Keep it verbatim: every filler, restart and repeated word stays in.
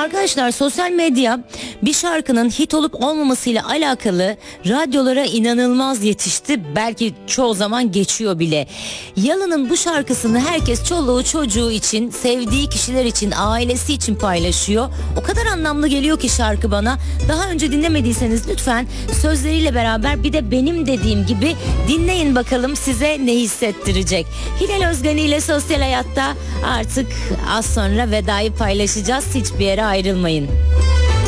Arkadaşlar, sosyal medya bir şarkının hit olup olmamasıyla alakalı radyolara inanılmaz yetişti. Belki çoğu zaman geçiyor bile. Yalın'ın bu şarkısını herkes çoluğu çocuğu için, sevdiği kişiler için, ailesi için paylaşıyor. O kadar anlamlı geliyor ki şarkı bana. Daha önce dinlemediyseniz lütfen sözleriyle beraber bir de benim dediğim gibi dinleyin bakalım size ne hissettirecek. Hilal Özgani ile Sosyal Hayat'ta artık az sonra vedayı paylaşacağız. Hiçbir yere ayrılmayın.